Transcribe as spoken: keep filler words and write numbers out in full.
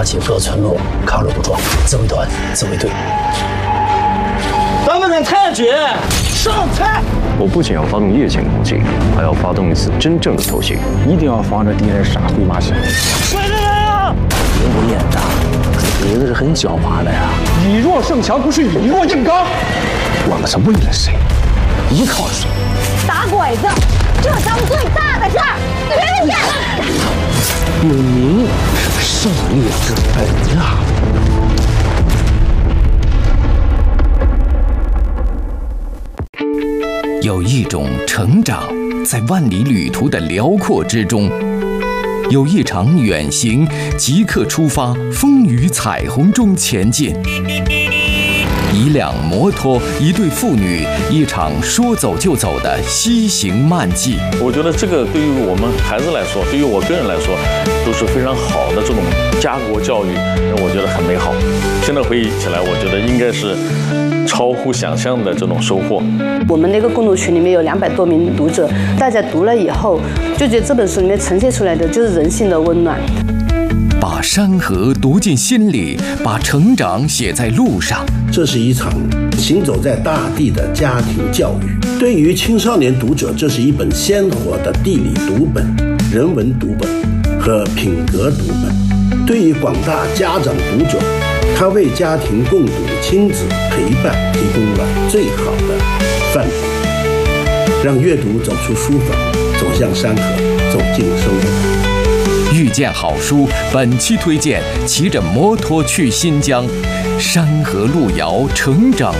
打击各村落抗日武装，自卫团、自卫队。 咱们的太君上菜！ 我不仅要发动夜间攻击，还要发动一次真正的偷袭， 一定要防着敌人杀回马枪。 快点啊！ 人不眼大，鬼子是很狡猾的呀。以弱胜强不是以弱硬刚，我们是为了谁，依靠谁？ 打鬼子，这张最大的事儿，别别别！ 有您胜利之本啊！ 有一种成长，在万里旅途的辽阔之中；有一场远行，即刻出发，风雨彩虹中前进。一辆摩托，一对父女，一场说走就走的西行漫记。 我觉得这个对于我们孩子来说，对于我个人来说，都是非常好的这种家国教育，我觉得很美好。现在回忆起来，我觉得应该是超乎想象的这种收获。 我们那个共读群里面有两百多名读者，大家读了以后，就觉得这本书里面呈现出来的就是人性的温暖。 把山河读进心里，把成长写在路上。 这是一场行走在大地的家庭教育。对于青少年读者，这是一本鲜活的地理读本、人文读本和品格读本。对于广大家长读者，它为家庭共读、亲子陪伴提供了最好的范本，让阅读走出书房，走向山河，走进生活。 遇见好书，本期推荐骑着摩托去新疆，山河路遥，成长